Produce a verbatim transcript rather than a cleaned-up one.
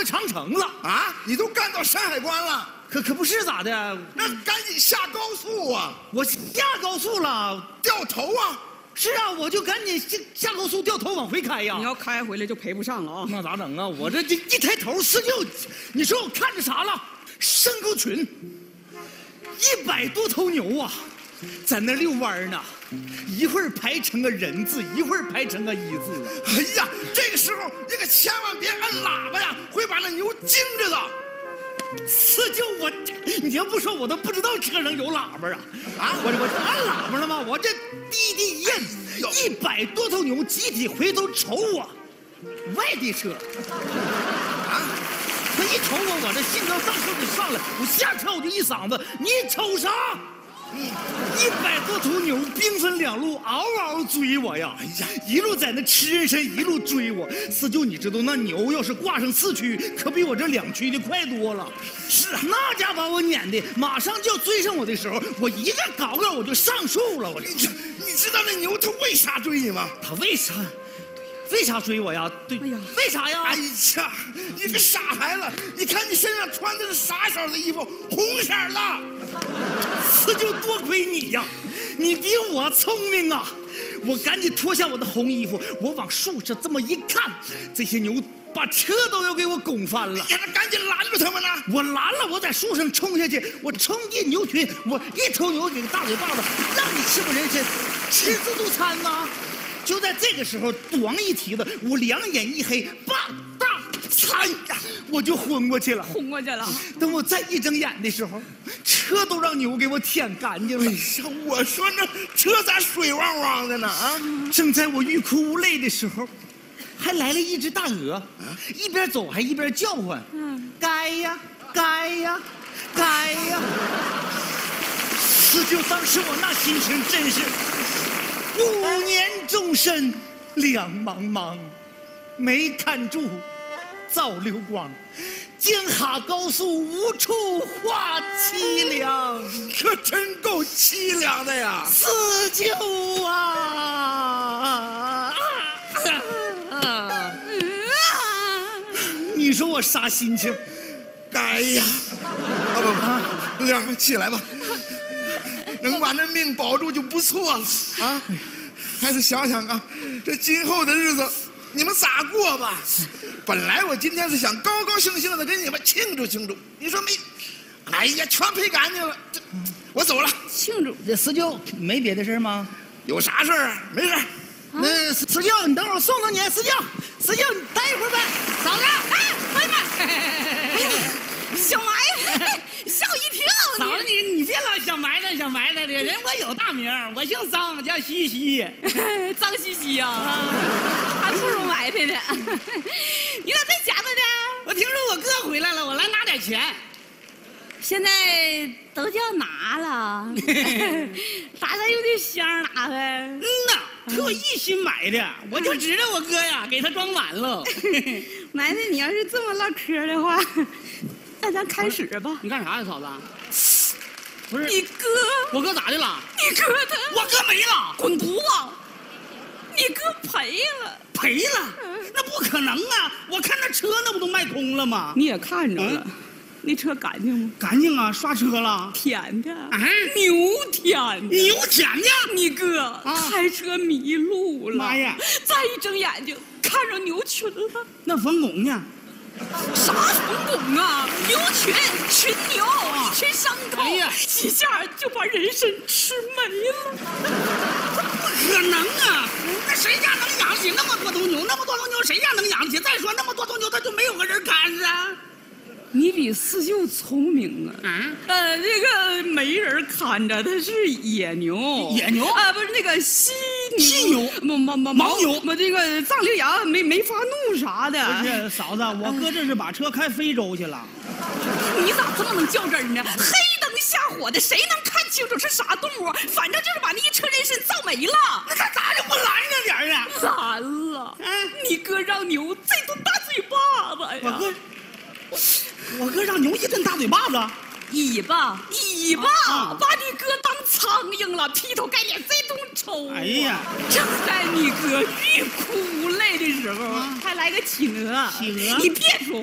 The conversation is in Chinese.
长城了啊！你都干到山海关了， 可可不是咋的？ 那赶紧下高速啊！ 我下高速了， 掉头啊！ 是啊，我就赶紧下下高速掉头往回开呀。 你要开回来就赔不上了啊！ 那咋整啊？我这这一抬头，四舅，你说我看着啥了？牲口群，一百多头牛啊，在那遛弯呢。一会儿排成个人字，一会儿排成个一字。 哎呀，这个时候你可千万别按喇叭呀，会把那牛惊着的。 四舅，我你要不说我都不知道车上有喇叭啊！啊，我我这按喇叭了吗？我这滴滴一摁，一百多头牛集体回头瞅我，外地车啊！他一瞅我，我这心跳当时就上来，我下车我就一嗓子：“你瞅啥？”一百多头牛兵分两路，嗷嗷追我呀！哎呀，一路在那吃人参，一路追我。四舅，你知道那牛要是挂上四驱，可比我这两驱的快多了。是啊，那家把我撵的，马上就要追上我的时候，我一个高个我就上树了。我这， 你知道那牛它为啥追你吗？ 它为啥？为啥追我呀？对，哎呀，为啥呀？ 哎呀，你个傻孩子！你看你身上穿的是啥色的衣服？红色的。 四舅，多亏你呀，你比我聪明啊！我赶紧脱下我的红衣服，我往树上这么一看，这些牛把车都要给我拱翻了。 你赶紧拦住他们呢！ 我拦了，我在树上冲下去，我冲进牛群，我一头牛给个大嘴巴子，让你吃不人参，吃自助餐呐！就在这个时候，咣一蹄子，我两眼一黑，吧大惨呀，我就昏过去了。 昏过去了。 等我再一睁眼的时候，车都让牛给我舔干净了。 哎呀，我说那车咋水汪汪的呢？啊！ 正在我欲哭无泪的时候，还来了一只大鹅，啊、一边走还一边叫唤：“嗯，该呀，该呀，该呀！”四舅，当时我那心情真是。五年终身两茫茫，没看住早流光。京哈高速无处话凄凉， 可真够凄凉的呀！ 四舅啊！你说我啥心情？ 该呀！啊不不，哥们起来吧。能把那命保住就不错了啊！还是想想啊，这今后的日子你们咋过吧？本来我今天是想高高兴兴的跟你们庆祝庆祝，你说没？哎呀，全赔干净了。这，我走了。 庆祝？这四舅没别的事吗？ 有啥事儿？没事。 那四舅，你等会儿送送你。四舅，四舅，你待一会儿呗。 嫂子，哎，快点！小埋汰，吓我一跳！ 嫂子，你你别老小埋汰小埋汰的，人我有大名，我姓张，叫西西， 张西西呀，还不如埋汰的。你咋在家呢呢？ 我听说我哥回来了，我来拿点钱。 现在都叫拿了，打算有点香拿呗。 嗯呐，特意新买的，我就指着我哥呀，给他装满了。 埋汰，你要是这么唠嗑的话。那咱开始吧。 你干啥呀，嫂子？不是你哥， 我哥咋的了？ 你哥他， 我哥没了， 滚犊子！你哥赔了， 赔了？那不可能啊！我看那车那不都卖空了吗？ 你也看着了，那车干净吗？ 干净啊，刷车了， 舔的啊， 牛舔的， 牛舔的。 你哥开车迷路了， 妈呀！ 再一睁眼睛看着牛群了， 那冯巩呢？ 啥冯巩啊？牛群，群牛， 啊、 一群牲口，哎呀，几下就把人参吃没了。 不可能啊！那谁家能养起那么多头牛？那么多头牛谁家能养起？再说那么多头牛，他就没有个人看着。 你比四舅聪明啊！啊，呃，那个没人看着，它是野牛。 野牛啊，不是那个犀牛。 犀牛， 牦牦牦牦牛。 我这个藏羚羊没没发怒啥的。 不是嫂子，我哥这是把车开非洲去了。 你咋这么能较真呢？黑灯瞎火的，谁能看清楚是啥动物？反正就是把那一车人参造没了。 那他咋就不拦着点啊？ 拦了。嗯，你哥让牛这顿大嘴巴子呀！ 我哥。我哥让牛一顿大嘴巴子， 尾巴尾巴、啊、把你哥当苍蝇了，劈头盖脸这顿抽。 哎呀， 正在你哥欲哭无泪的时候，啊、还来个企鹅。 企鹅， 你别说